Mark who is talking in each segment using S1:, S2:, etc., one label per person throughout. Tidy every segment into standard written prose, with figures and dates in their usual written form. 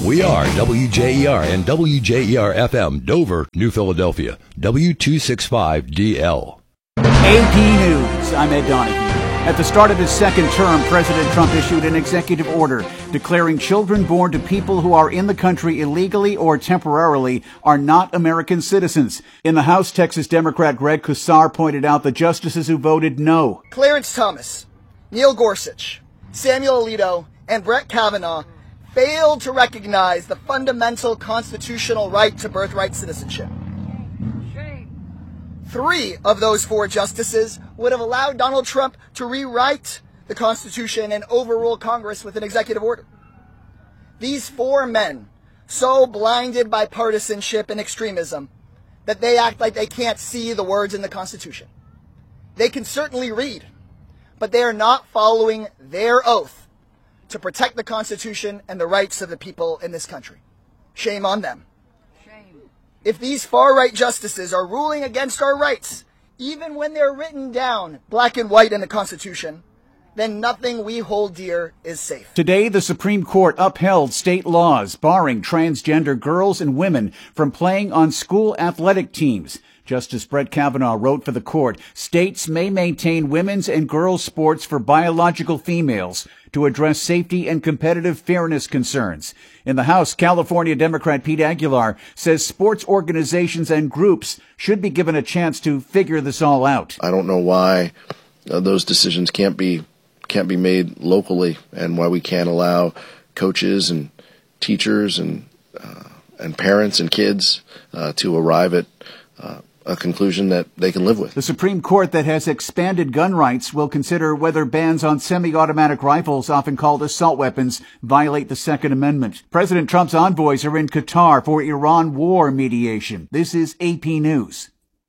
S1: We are WJER and WJER-FM, Dover, New Philadelphia, W265DL.
S2: AP News, I'm Ed Donahue. At the start of his second term, President Trump issued an executive order declaring children born to people who are in the country illegally or temporarily are not American citizens. In the House, Texas Democrat Greg Casar pointed out the justices who voted no.
S3: Clarence Thomas, Neil Gorsuch, Samuel Alito, and Brett Kavanaugh failed to recognize the fundamental constitutional right to birthright citizenship. 3 of those 4 justices would have allowed Donald Trump to rewrite the Constitution and overrule Congress with an executive order. These 4 men, so blinded by partisanship and extremism, that they act like they can't see the words in the Constitution. They can certainly read, but they are not following their oath to protect the Constitution and the rights of the people in this country. Shame on them. If these far-right justices are ruling against our rights, even when they're written down black and white in the Constitution, then nothing we hold dear is safe.
S2: Today, the Supreme Court upheld state laws barring transgender girls and women from playing on school athletic teams. Justice Brett Kavanaugh wrote for the court, states may maintain women's and girls' sports for biological females to address safety and competitive fairness concerns. In the House, California Democrat Pete Aguilar says sports organizations and groups should be given a chance to figure this all out.
S4: I don't know why those decisions can't be made locally, and why we can't allow coaches and teachers and parents and kids to arrive at a conclusion that they can live with.
S2: The Supreme Court that has expanded gun rights will consider whether bans on semi-automatic rifles, often called assault weapons, violate the Second Amendment. President Trump's envoys are in Qatar for Iran war mediation. This is AP News.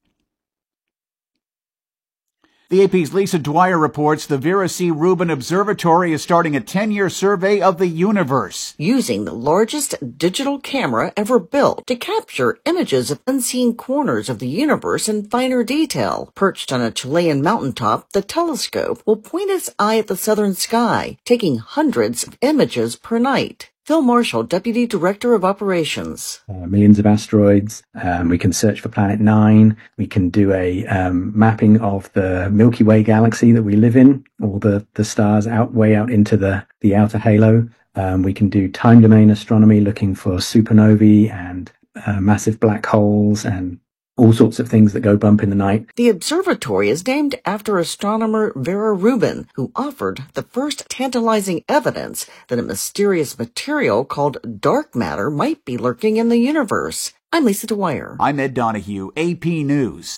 S2: The AP's Lisa Dwyer reports the Vera C. Rubin Observatory is starting a 10-year survey of the universe.
S5: Using the largest digital camera ever built to capture images of unseen corners of the universe in finer detail. Perched on a Chilean mountaintop, the telescope will point its eye at the southern sky, taking hundreds of images per night. Phil Marshall, Deputy Director of Operations.
S6: Millions of asteroids. We can search for Planet 9. We can do a mapping of the Milky Way galaxy that we live in, all the stars way out into the outer halo. We can do time domain astronomy, looking for supernovae and massive black holes and all sorts of things that go bump in the night.
S5: The observatory is named after astronomer Vera Rubin, who offered the first tantalizing evidence that a mysterious material called dark matter might be lurking in the universe. I'm Lisa Dwyer.
S2: I'm Ed Donahue, AP News.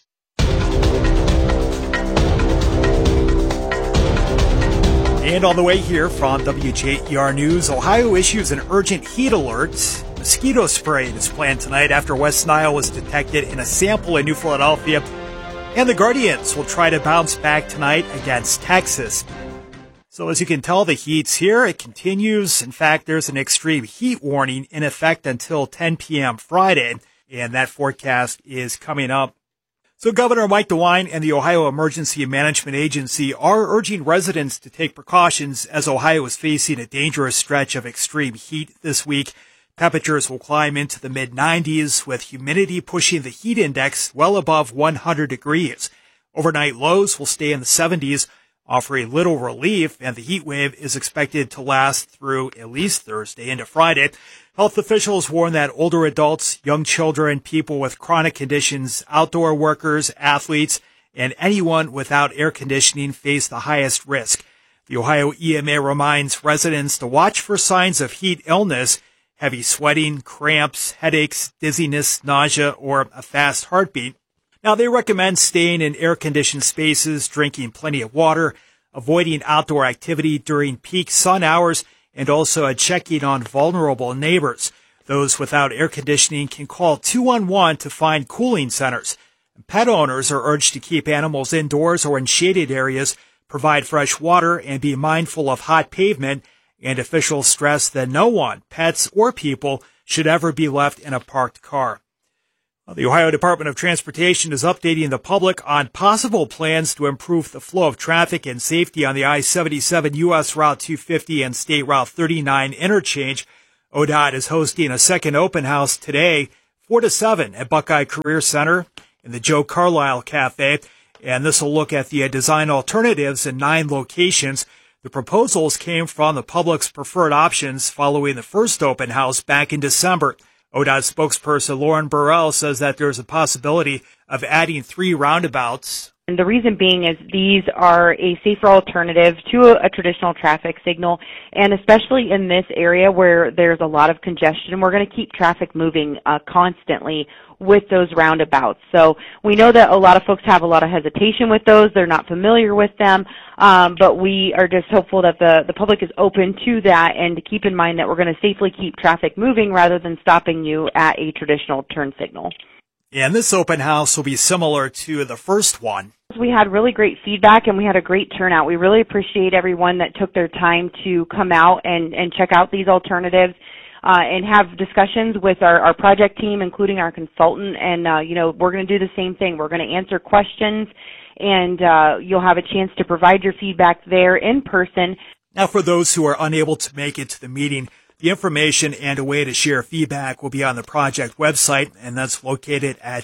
S7: And on the way here from WJER News, Ohio issues an urgent heat alert. Mosquito spraying is planned tonight after West Nile was detected in a sample in New Philadelphia. And the Guardians will try to bounce back tonight against Texas. So as you can tell, the heat's here. It continues. In fact, there's an extreme heat warning in effect until 10 p.m. Friday. And that forecast is coming up. So Governor Mike DeWine and the Ohio Emergency Management Agency are urging residents to take precautions as Ohio is facing a dangerous stretch of extreme heat this week. Temperatures will climb into the mid-90s, with humidity pushing the heat index well above 100 degrees. Overnight lows will stay in the 70s, offering little relief, and the heat wave is expected to last through at least Thursday into Friday. Health officials warn that older adults, young children, people with chronic conditions, outdoor workers, athletes, and anyone without air conditioning face the highest risk. The Ohio EMA reminds residents to watch for signs of heat illness, heavy sweating, cramps, headaches, dizziness, nausea, or a fast heartbeat. Now, they recommend staying in air-conditioned spaces, drinking plenty of water, avoiding outdoor activity during peak sun hours, and also checking on vulnerable neighbors. Those without air conditioning can call 211 to find cooling centers. Pet owners are urged to keep animals indoors or in shaded areas, provide fresh water, and be mindful of hot pavement. And officials stress that no one, pets or people, should ever be left in a parked car. The Ohio Department of Transportation is updating the public on possible plans to improve the flow of traffic and safety on the I-77 U.S. Route 250 and State Route 39 interchange. ODOT is hosting a second open house today, 4 to 7 at Buckeye Career Center in the Joe Carlisle Cafe. And this will look at the design alternatives in 9 locations. The proposals came from the public's preferred options following the first open house back in December. ODOT spokesperson Lauren Burrell says that there's a possibility of adding 3 roundabouts.
S8: And the reason being is these are a safer alternative to a traditional traffic signal, and especially in this area where there's a lot of congestion, we're going to keep traffic moving constantly with those roundabouts. So we know that a lot of folks have a lot of hesitation with those. They're not familiar with them, but we are just hopeful that the public is open to that and to keep in mind that we're going to safely keep traffic moving rather than stopping you at a traditional turn signal.
S7: And this open house will be similar to the first one.
S8: We had really great feedback and we had a great turnout. We really appreciate everyone that took their time to come out and check out these alternatives and have discussions with our project team, including our consultant. And, we're going to do the same thing. We're going to answer questions and you'll have a chance to provide your feedback there in person.
S7: Now, for those who are unable to make it to the meeting, the information and a way to share feedback will be on the project website, and that's located at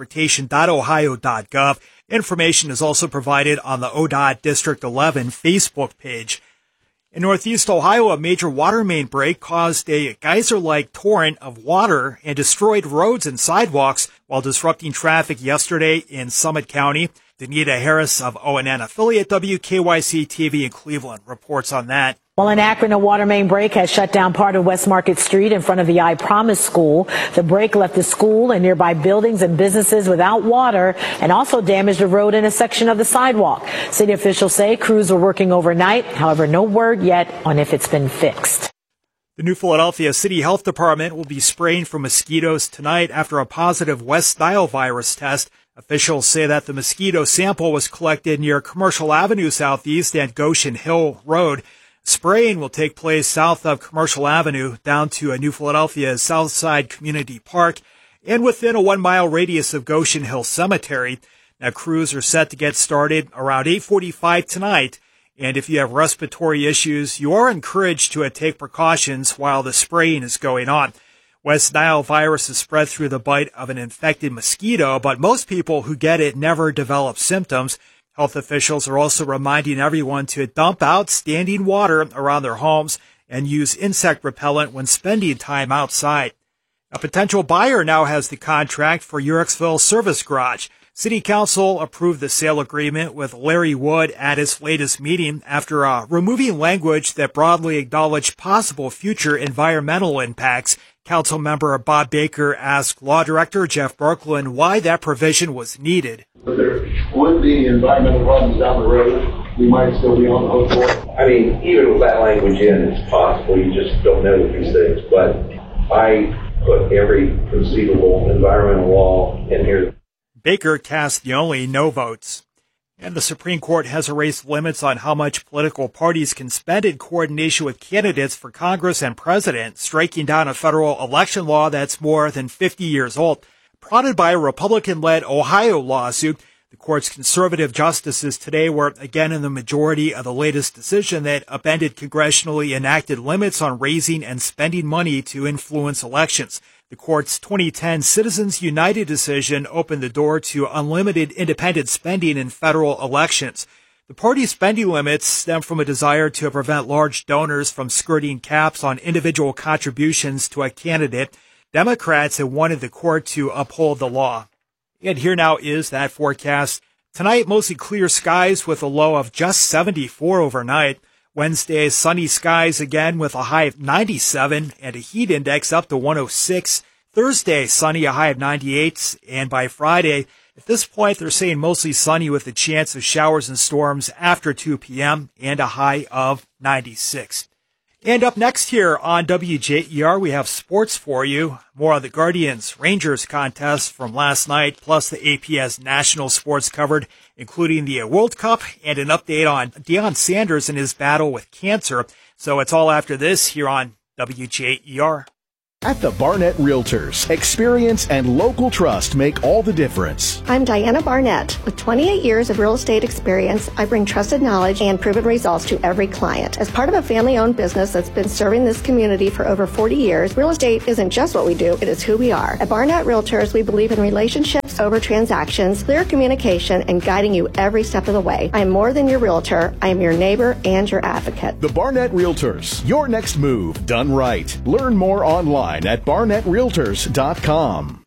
S7: transportation.ohio.gov. Information is also provided on the ODOT District 11 Facebook page. In Northeast Ohio, a major water main break caused a geyser-like torrent of water and destroyed roads and sidewalks while disrupting traffic yesterday in Summit County. Danita Harris of ONN affiliate WKYC-TV in Cleveland reports on that.
S9: Well, in Akron, a water main break has shut down part of West Market Street in front of the I Promise School. The break left the school and nearby buildings and businesses without water and also damaged a road and a section of the sidewalk. City officials say crews were working overnight. However, no word yet on if it's been fixed.
S7: The New Philadelphia City Health Department will be spraying for mosquitoes tonight after a positive West Nile virus test. Officials say that the mosquito sample was collected near Commercial Avenue Southeast and Goshen Hill Road. Spraying will take place south of Commercial Avenue down to New Philadelphia's Southside Community Park and within a 1-mile radius of Goshen Hill Cemetery. Now, crews are set to get started around 8:45 tonight. And if you have respiratory issues, you are encouraged to take precautions while the spraying is going on. West Nile virus is spread through the bite of an infected mosquito, but most people who get it never develop symptoms. Health officials are also reminding everyone to dump out standing water around their homes and use insect repellent when spending time outside. A potential buyer now has the contract for Uhrichsville Service Garage. City Council approved the sale agreement with Larry Wood at its latest meeting after removing language that broadly acknowledged possible future environmental impacts. Council member Bob Baker asked Law Director Jeff Brooklyn why that provision was needed.
S10: If there would be environmental problems down the road, we might still be on the hook for it.
S11: I mean, even with that language in, it's possible. You just don't know these things. But I put every conceivable environmental law in here.
S7: Baker cast the only no votes. And the Supreme Court has erased limits on how much political parties can spend in coordination with candidates for Congress and president, striking down a federal election law that's more than 50 years old. Prodded by a Republican-led Ohio lawsuit, the court's conservative justices today were again in the majority of the latest decision that upended congressionally enacted limits on raising and spending money to influence elections. The court's 2010 Citizens United decision opened the door to unlimited independent spending in federal elections. The party's spending limits stem from a desire to prevent large donors from skirting caps on individual contributions to a candidate. Democrats have wanted the court to uphold the law. And here now is that forecast. Tonight, mostly clear skies with a low of just 74 overnight. Wednesday, sunny skies again with a high of 97 and a heat index up to 106. Thursday, sunny, a high of 98. And by Friday, at this point, they're saying mostly sunny with a chance of showers and storms after 2 p.m. and a high of 96. And up next here on WJER, we have sports for you. More on the Guardians-Rangers contest from last night, plus the APS national sports covered, including the World Cup and an update on Deion Sanders and his battle with cancer. So it's all after this here on WJER.
S12: At the Barnett Realtors, experience and local trust make all the difference.
S13: I'm Diana Barnett. With 28 years of real estate experience, I bring trusted knowledge and proven results to every client. As part of a family-owned business that's been serving this community for over 40 years, real estate isn't just what we do, it is who we are. At Barnett Realtors, we believe in relationships over transactions, clear communication, and guiding you every step of the way. I am more than your realtor. I am your neighbor and your advocate.
S12: The Barnett Realtors, your next move done right. Learn more online at barnettrealtors.com.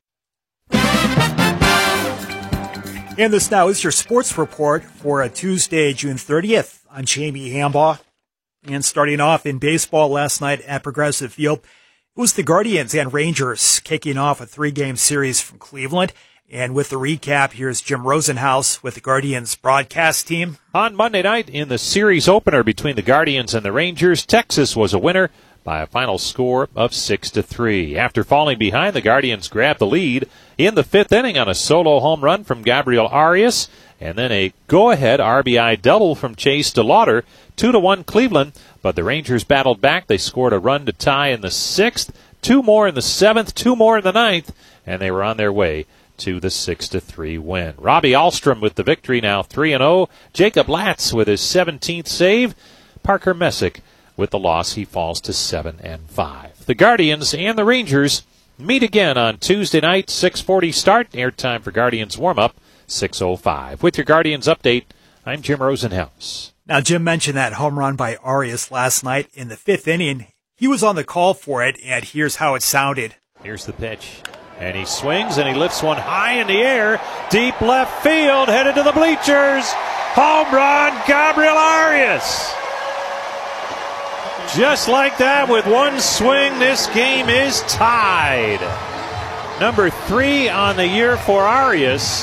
S7: And this now is your sports report for a Tuesday, June 30th. I'm Jamie Hambaugh. And starting off in baseball last night at Progressive Field, it was the Guardians and Rangers kicking off a 3-game series from Cleveland. And with the recap, here's Jim Rosenhaus with the Guardians broadcast team.
S14: On Monday night in the series opener between the Guardians and the Rangers, Texas was a winner by a final score of 6-3. After falling behind, the Guardians grabbed the lead in the 5th inning on a solo home run from Gabriel Arias, and then a go-ahead RBI double from Chase DeLauder. 2-1 Cleveland, but the Rangers battled back. They scored a run to tie in the 6th, 2 more in the 7th, 2 more in the 9th, and they were on their way to the 6-3 win. Robbie Ahlstrom with the victory, now 3-0. Jacob Latz with his 17th save. Parker Messick with the loss, he falls to 7-5. The Guardians and the Rangers meet again on Tuesday night, 6:40 start. Airtime for Guardians warm-up, 6:05. With your Guardians update, I'm Jim Rosenhaus.
S7: Now, Jim mentioned that home run by Arias last night in the 5th inning. He was on the call for it, and here's how it sounded.
S14: Here's the pitch. And he swings and he lifts one high in the air. Deep left field, headed to the bleachers. Home run, Gabriel Arias. Just like that, with one swing, this game is tied. Number 3 on the year for Arias.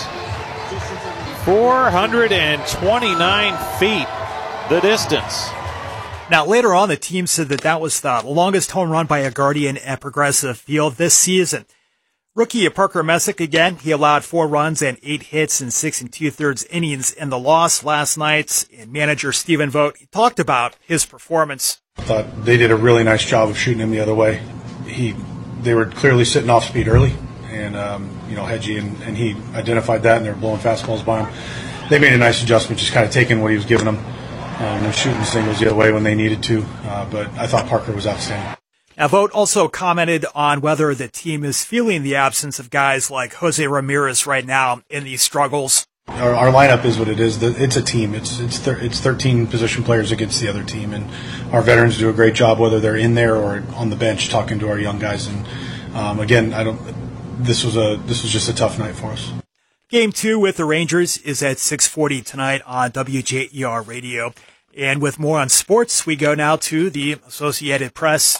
S14: 429 feet, the distance.
S7: Now, later on, the team said that was the longest home run by a Guardian at Progressive Field this season. Rookie Parker Messick again. He allowed 4 runs and 8 hits in 6 2/3 innings in the loss last night. And manager Stephen Vogt talked about his performance.
S15: I thought they did a really nice job of shooting him the other way. They were clearly sitting off speed early, and Hedgie and he identified that, and they were blowing fastballs by him. They made a nice adjustment, just kind of taking what he was giving them and shooting singles the other way when they needed to. But I thought Parker was outstanding.
S7: Now, Vogt also commented on whether the team is feeling the absence of guys like Jose Ramirez right now in these struggles.
S15: Our lineup is what it is. It's a team. It's 13 position players against the other team, and our veterans do a great job, whether they're in there or on the bench, talking to our young guys. And again, this was just a tough night for us.
S7: Game 2 with the Rangers is at 6:40 tonight on WJER Radio. And with more on sports, we go now to the Associated Press.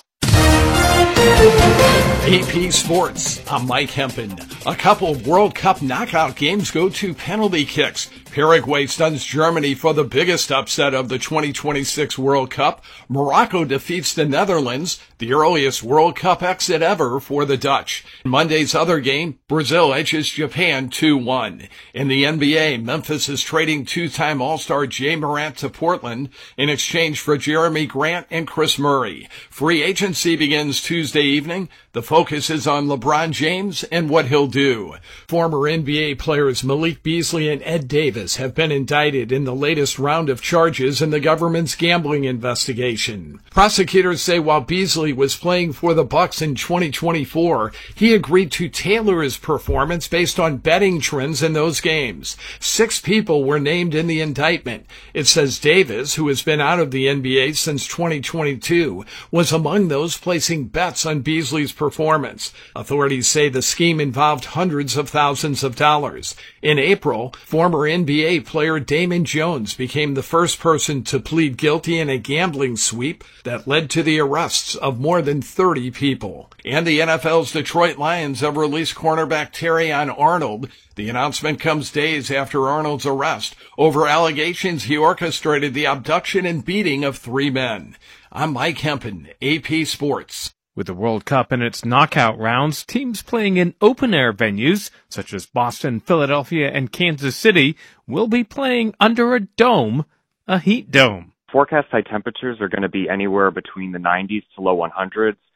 S16: AP Sports, I'm Mike Hempen. A couple of World Cup knockout games go to penalty kicks. Paraguay stuns Germany for the biggest upset of the 2026 World Cup. Morocco defeats the Netherlands, the earliest World Cup exit ever for the Dutch. Monday's other game, Brazil edges Japan 2-1. In the NBA, Memphis is trading 2-time All-Star Jay Morant to Portland in exchange for Jeremy Grant and Chris Murray. Free agency begins Tuesday evening. The focus is on LeBron James and what he'll do. Former NBA players Malik Beasley and Ed Davis have been indicted in the latest round of charges in the government's gambling investigation. Prosecutors say while Beasley was playing for the Bucks in 2024, he agreed to tailor his performance based on betting trends in those games. 6 people were named in the indictment. It says Davis, who has been out of the NBA since 2022, was among those placing bets on Beasley's performance. Authorities say the scheme involved hundreds of thousands of dollars. In April, former NBA player Damon Jones became the first person to plead guilty in a gambling sweep that led to the arrests of more than 30 people. And the NFL's Detroit Lions have released cornerback Terrion Arnold. The announcement comes days after Arnold's arrest over allegations he orchestrated the abduction and beating of 3 men. I'm Mike Hempen, AP Sports.
S17: With the World Cup in its knockout rounds, teams playing in open-air venues, such as Boston, Philadelphia, and Kansas City, will be playing under a dome, a heat dome.
S18: Forecast high temperatures are going to be anywhere between the 90s to low 100s.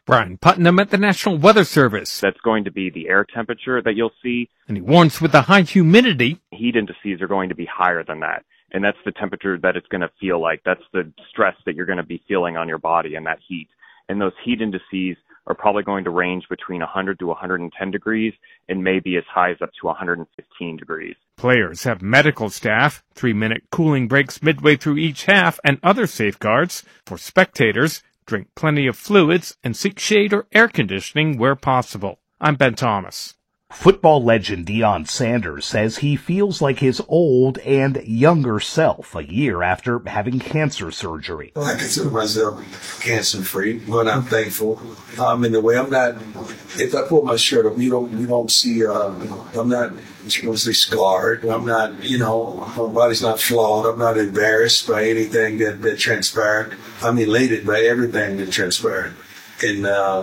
S17: Brian Putnam at the National Weather Service.
S18: That's going to be the air temperature that you'll see.
S17: And he warns with the high humidity,
S18: heat indices are going to be higher than that. And that's the temperature that it's going to feel like. That's the stress that you're going to be feeling on your body and that heat. And those heat indices are probably going to range between 100 to 110 degrees and maybe as high as up to 115 degrees.
S17: Players have medical staff, 3-minute cooling breaks midway through each half, and other safeguards. For spectators, drink plenty of fluids and seek shade or air conditioning where possible. I'm Ben Thomas.
S19: Football legend Deion Sanders says he feels like his old and younger self a year after having cancer surgery.
S20: I consider myself cancer-free, but I'm thankful. In the way I'm not, if I pull my shirt up, you don't see, I'm not seriously scarred. I'm not, my body's not flawed. I'm not embarrassed by anything that transpired. I'm elated by everything that transpired. And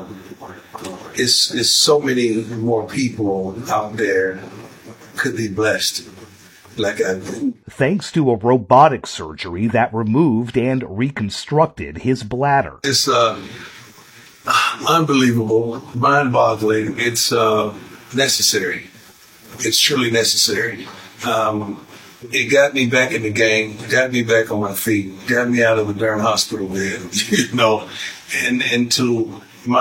S20: it's so many more people out there could be blessed like I've been.
S19: Thanks to a robotic surgery that removed and reconstructed his bladder.
S20: It's unbelievable, mind-boggling. It's necessary. It's truly necessary. It got me back in the game, got me back on my feet, got me out of a darn hospital bed, and into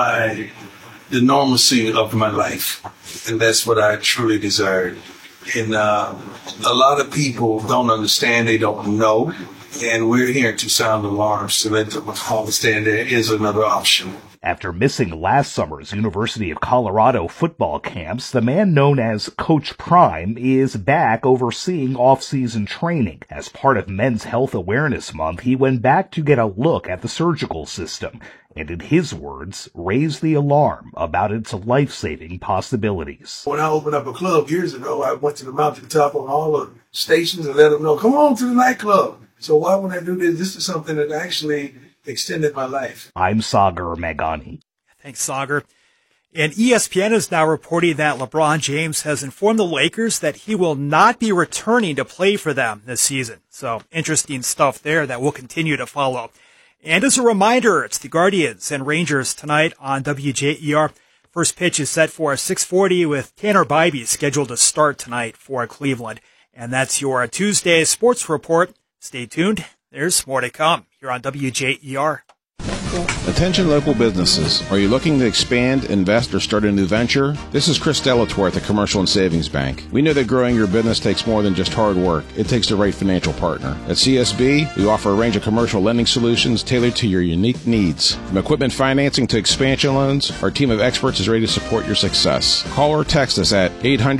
S20: the normalcy of my life. And that's what I truly desired. And a lot of people don't understand, they don't know. And we're here to sound alarms to let them understand there is another option.
S19: After missing last summer's University of Colorado football camps, the man known as Coach Prime is back overseeing off-season training. As part of Men's Health Awareness Month, he went back to get a look at the surgical system, and in his words, raised the alarm about its life-saving possibilities.
S20: When I opened up a club years ago, I went to the mountaintop on all the stations and let them know, come on to the nightclub. So why would I do this? This is something that actually extended my life.
S19: I'm Sagar Meghani.
S7: Thanks, Sagar. And ESPN is now reporting that LeBron James has informed the Lakers that he will not be returning to play for them this season. So interesting stuff there that we'll continue to follow. And as a reminder, it's the Guardians and Rangers tonight on WJER. First pitch is set for 6:40 with Tanner Bybee scheduled to start tonight for Cleveland. And that's your Tuesday sports report. Stay tuned. There's more to come here on WJER.
S21: Attention local businesses. Are you looking to expand, invest, or start a new venture? This is Chris Delatorre at the Commercial and Savings Bank. We know that growing your business takes more than just hard work. It takes the right financial partner. At CSB, we offer a range of commercial lending solutions tailored to your unique needs. From equipment financing to expansion loans, our team of experts is ready to support your success. Call or text us at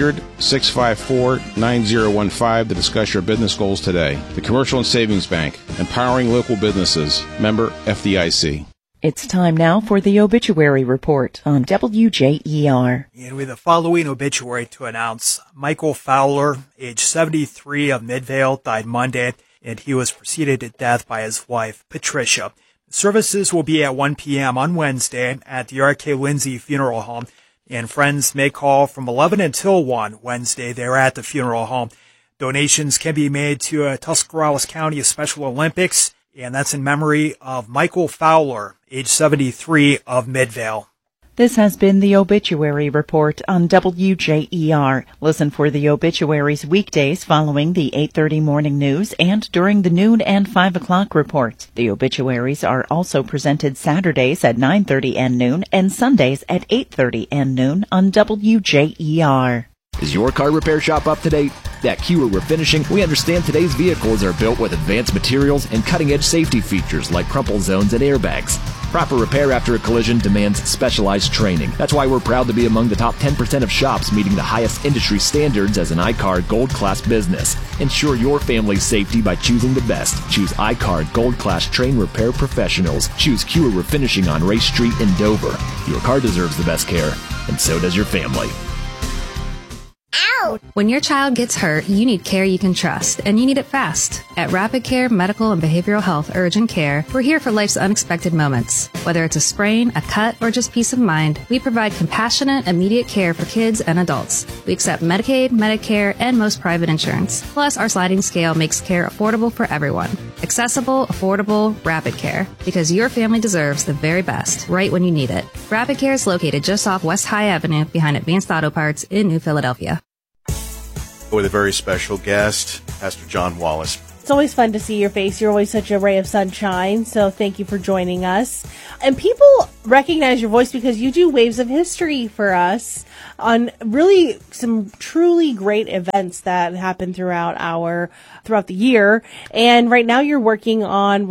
S21: 800-654-9015 to discuss your business goals today. The Commercial and Savings Bank, empowering local businesses. Member FDIC.
S22: It's time now for the obituary report on WJER.
S7: And with the following obituary to announce, Michael Fowler, age 73 of Midvale, died Monday, and he was preceded to death by his wife, Patricia. Services will be at 1 p.m. on Wednesday at the R.K. Lindsay Funeral Home, and friends may call from 11 until 1 Wednesday there at the funeral home. Donations can be made to Tuscarawas County Special Olympics, and that's in memory of Michael Fowler, age 73 of Midvale.
S22: This has been the obituary report on WJER. Listen for the obituaries weekdays following the 8:30 morning news and during the noon and 5 o'clock reports. The obituaries are also presented Saturdays at 9:30 and noon and Sundays at 8:30 and noon on WJER.
S23: Is your car repair shop up to date? At Kewer Refinishing, we understand today's vehicles are built with advanced materials and cutting-edge safety features like crumple zones and airbags. Proper repair after a collision demands specialized training. That's why we're proud to be among the top 10% of shops meeting the highest industry standards as an iCar Gold Class business. Ensure your family's safety by choosing the best. Choose iCar Gold Class Train Repair Professionals. Choose Kewer Refinishing on Race Street in Dover. Your car deserves the best care, and so does your family.
S24: Ow!
S1: When your child gets hurt, you need care you can trust, and you need it fast. At Rapid Care Medical and Behavioral Health Urgent Care, we're here for life's unexpected moments. Whether it's a sprain, a cut, or just peace of mind, we provide compassionate, immediate care for kids and adults. We accept Medicaid, Medicare, and most private insurance. Plus, our sliding scale makes care affordable for everyone. Accessible, affordable, Rapid Care. Because your family deserves the very best, right when you need it. Rapid Care is located just off West High Avenue behind Advanced Auto Parts in New Philadelphia.
S3: With a very special guest, Pastor John Wallace.
S4: It's always fun to see your face. You're always such a ray of sunshine, so thank you for joining us. And people recognize your voice because you do Waves of History for us on really some truly great events that happen throughout the year. And right now you're working on,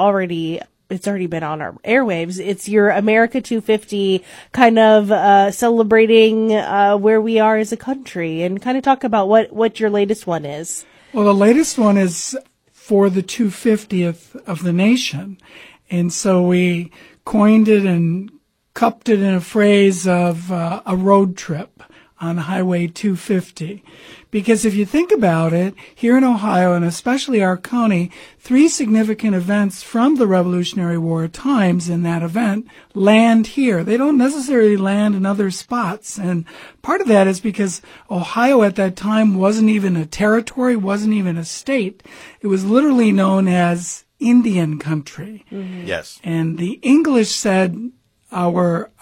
S4: it's already been on our airwaves. It's your America 250 kind of celebrating where we are as a country, and kind of talk about what your latest one is.
S24: Well, the latest one is for the 250th of the nation. And so we coined it and cupped it in a phrase of a road trip on Highway 250. Because if you think about it, here in Ohio, and especially our county, 3 significant events from the Revolutionary War times in that event land here. They don't necessarily land in other spots. And part of that is because Ohio at that time wasn't even a territory, wasn't even a state. It was literally known as Indian country.
S3: Mm-hmm. Yes.
S24: And the English said, our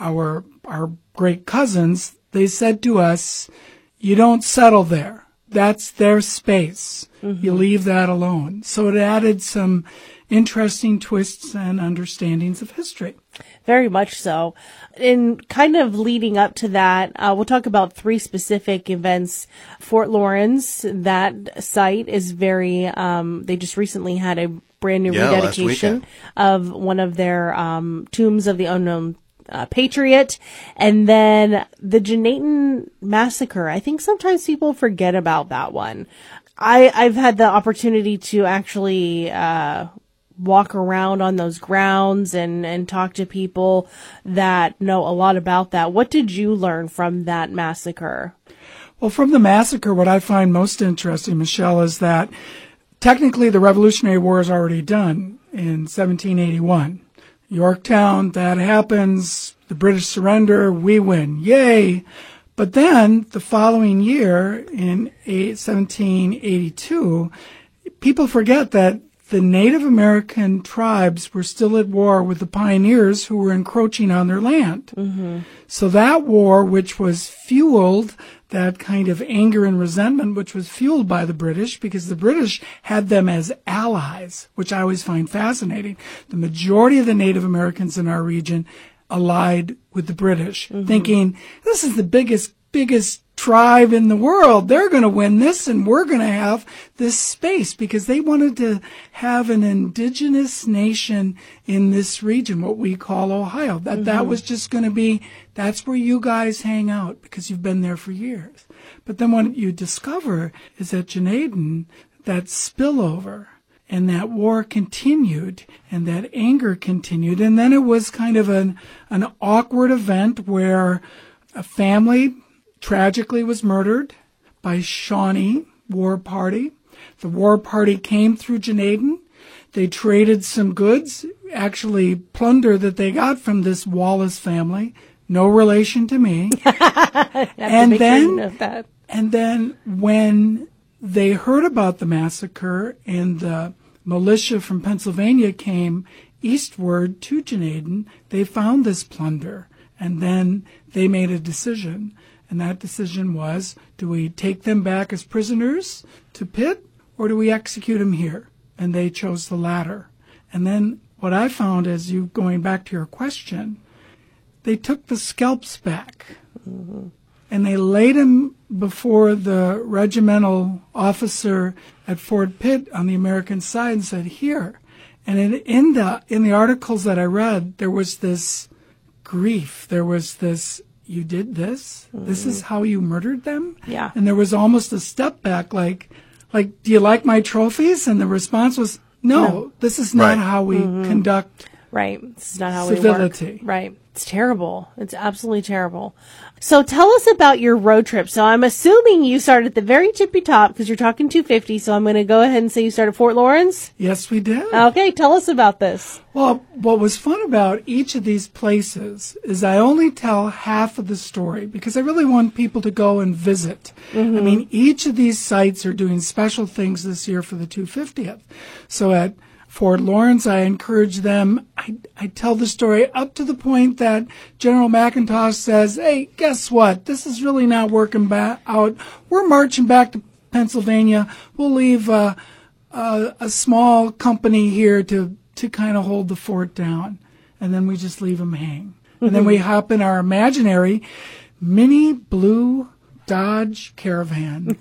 S24: great cousins, they said to us, you don't settle there. That's their space. Mm-hmm. You leave that alone. So it added some interesting twists and understandings of history.
S4: Very much so. In kind of leading up to that, we'll talk about 3 specific events. Fort Lawrence, that site is very, they just recently had a brand new rededication of one of their tombs of the unknown patriot. And then the Jenaten massacre. I think sometimes people forget about that one. I've had the opportunity to actually walk around on those grounds and talk to people that know a lot about that. What did you learn from that massacre?
S24: Well, from the massacre, what I find most interesting, Michelle, is that technically the Revolutionary War is already done in 1781. Yorktown, that happens, the British surrender, we win, yay. But then the following year, in 1782, people forget that the Native American tribes were still at war with the pioneers who were encroaching on their land. Mm-hmm. So that war, which was fueled, that kind of anger and resentment, which was fueled by the British, because the British had them as allies, which I always find fascinating. The majority of the Native Americans in our region allied with the British, thinking, this is the biggest tribe in the world. They're going to win this, and we're going to have this space, because they wanted to have an indigenous nation in this region, what we call Ohio. That was just going to be, that's where you guys hang out because you've been there for years. But then what you discover is that Jenaten, that spillover, and that war continued, and that anger continued. And then it was kind of an awkward event where a family tragically was murdered by Shawnee War Party. The War Party came through Jenaten. They traded some goods, actually plunder that they got from this Wallace family, no relation to me. And then when they heard about the massacre and the militia from Pennsylvania came eastward to Jenaten, they found this plunder, and then they made a decision. And that decision was, do we take them back as prisoners to Pitt, or do we execute them here? And they chose the latter. And then what I found, as you going back to your question, they took the scalps back. Mm-hmm. And they laid them before the regimental officer at Fort Pitt on the American side and said, here. And in the articles that I read, there was this grief. There was this, you did this? Mm-hmm. This is how you murdered them?
S4: Yeah.
S24: And there was almost a step back, like, do you like my trophies? And the response was, no. This is not how we conduct
S4: Right. This is not how
S24: civility.
S4: we work. Right. It's terrible. It's absolutely terrible. So tell us about your road trip. So I'm assuming you started at the very tippy top because you're talking 250. So I'm going to go ahead and say you started at Fort Lawrence.
S24: Yes, we did.
S4: Okay. Tell us about this.
S24: Well, what was fun about each of these places is I only tell half of the story because I really want people to go and visit.
S4: Mm-hmm.
S24: I mean, each of these sites are doing special things this year for the 250th. So at Fort Lawrence, I encourage them. I tell the story up to the point that General McIntosh says, hey, guess what? This is really not working out. We're marching back to Pennsylvania. We'll leave a small company here to kind of hold the fort down. And then we just leave them hang. And then we hop in our imaginary mini blue Dodge Caravan.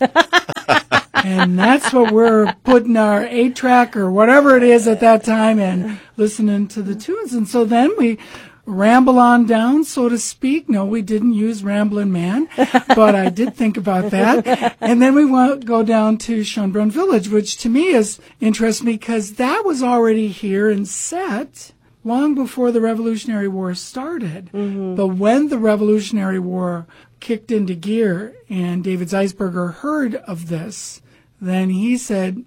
S24: And that's what we're putting our 8-track or whatever it is at that time and listening to the tunes. And so then we ramble on down, so to speak. No, we didn't use Ramblin' Man, but I did think about that. And then we go down to Schönbrunn Village, which to me is interesting because that was already here and set long before the Revolutionary War started.
S4: Mm-hmm.
S24: But when the Revolutionary War kicked into gear and David Zeisberger heard of this, then he said,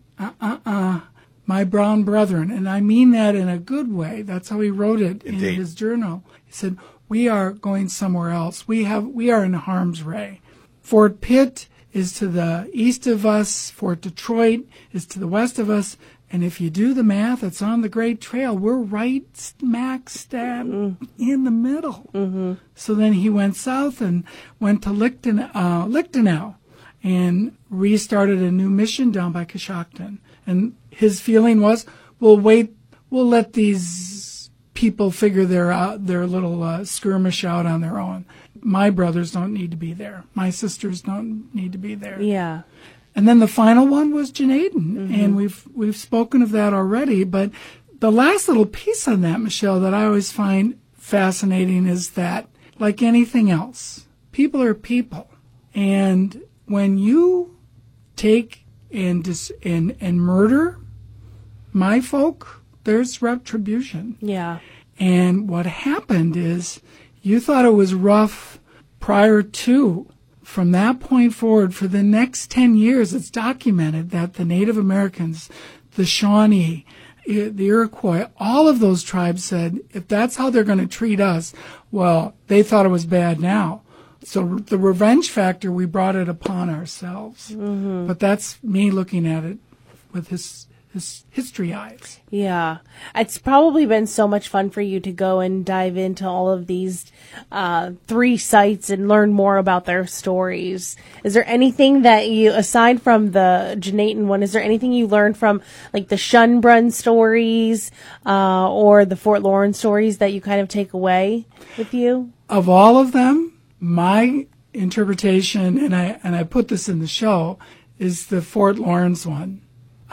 S24: my brown brethren, and I mean that in a good way. That's how he wrote it in his journal. He said, we are going somewhere else. We are in harm's way. Fort Pitt is to the east of us. Fort Detroit is to the west of us. And if you do the math, it's on the Great Trail. We're right smack stab in the middle.
S4: Mm-hmm.
S24: So then he went south and went to Lichtenau and restarted a new mission down by Coshocton. And his feeling was, we'll let these people figure their little skirmish out on their own. My brothers don't need to be there. My sisters don't need to be there.
S4: Yeah.
S24: And then the final one was Janaden,
S4: Mm-hmm.
S24: and we've spoken of that already. But the last little piece on that, Michelle, that I always find fascinating is that, like anything else, people are people, and when you take and murder my folk, there's retribution.
S4: Yeah.
S24: And what happened is you thought it was rough prior to. From that point forward, for the next 10 years, it's documented that the Native Americans, the Shawnee, the Iroquois, all of those tribes said, if that's how they're going to treat us, well, they thought it was bad now. So the revenge factor, we brought it upon ourselves.
S4: Mm-hmm.
S24: But that's me looking at it with his history eyes.
S4: Yeah. It's probably been so much fun for you to go and dive into all of these 3 sites and learn more about their stories. Is there anything that you, aside from the Janaten one, is there anything you learned from like the Schönbrunn stories or the Fort Lawrence stories that you kind of take away with you?
S24: Of all of them, my interpretation, and I put this in the show, is the Fort Lawrence one.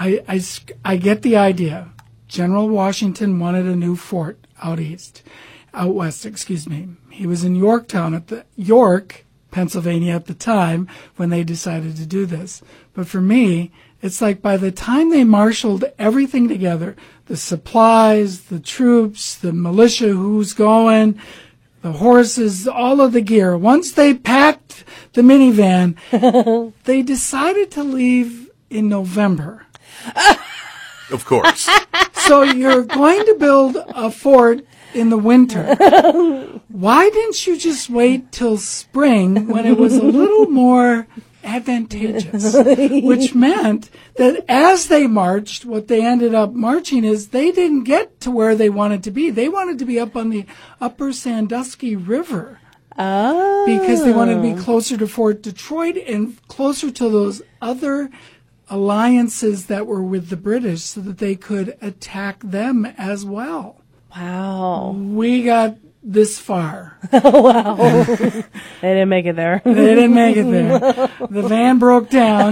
S24: I get the idea. General Washington wanted a new fort out west. He was in York, Pennsylvania at the time when they decided to do this. But for me, it's like by the time they marshaled everything together, the supplies, the troops, the militia who's going, the horses, all of the gear, once they packed the minivan, they decided to leave in November.
S3: Of course.
S24: So you're going to build a fort in the winter. Why didn't you just wait till spring when it was a little more advantageous? Which meant that as they marched, what they ended up marching is they didn't get to where they wanted to be. They wanted to be up on the upper Sandusky River.
S4: Oh.
S24: Because they wanted to be closer to Fort Detroit and closer to those other alliances that were with the British so that they could attack them as well.
S4: Wow.
S24: We got this far.
S4: Wow. They didn't make it there.
S24: They didn't make it there. The van broke down.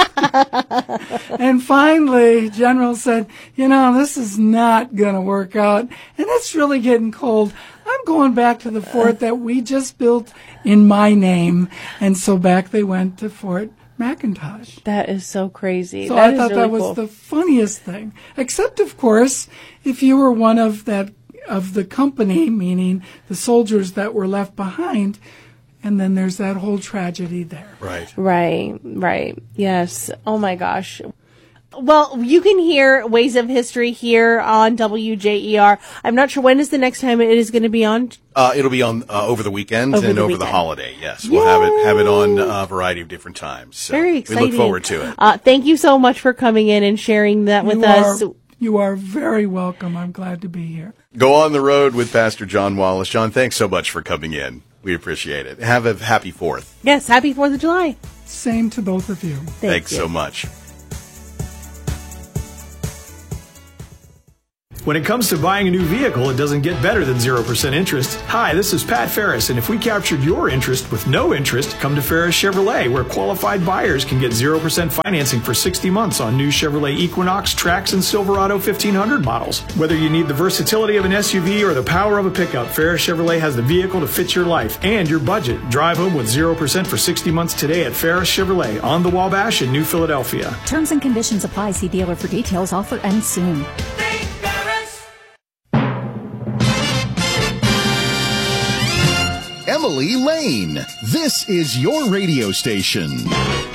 S24: And finally, General said, this is not going to work out. And it's really getting cold. I'm going back to the fort that we just built in my name. And so back they went to Fort McIntosh.
S4: That is so crazy.
S24: So I thought that was the funniest thing. Except, of course, if you were one of that of the company, meaning the soldiers that were left behind. And then there's that whole tragedy there.
S4: Right. Yes. Oh my gosh. Well, you can hear Ways of History here on WJER. I'm not sure when is the next time it is going to be on.
S3: It'll be on over the weekend and over the holiday. Yes, we'll have it on a variety of different times. So
S4: very exciting.
S3: We look forward to it.
S4: Thank you so much for coming in and sharing that with us.
S24: You are very welcome. I'm glad to be here.
S3: Go on the road with Pastor John Wallace. John, thanks so much for coming in. We appreciate it. Have a happy 4th.
S4: Yes, happy 4th of July.
S24: Same to both of you.
S3: Thanks so much.
S2: When it comes to buying a new vehicle, it doesn't get better than 0% interest. Hi, this is Pat Ferris, and if we captured your interest with no interest, come to Ferris Chevrolet, where qualified buyers can get 0% financing for 60 months on new Chevrolet Equinox, Trax, and Silverado 1500 models. Whether you need the versatility of an SUV or the power of a pickup, Ferris Chevrolet has the vehicle to fit your life and your budget. Drive home with 0% for 60 months today at Ferris Chevrolet on the Wabash in New Philadelphia.
S5: Terms and conditions apply. See dealer for details. Offer ends soon.
S12: Emily Lane. This is your radio station.